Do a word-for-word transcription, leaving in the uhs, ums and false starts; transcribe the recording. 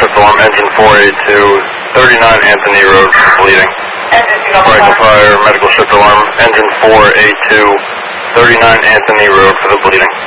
shift alarm, engine four eight two, thirty-nine Anthony Road for bleeding. Rifle fire, medical shift alarm, engine four eight two, thirty-nine Anthony Road for the bleeding.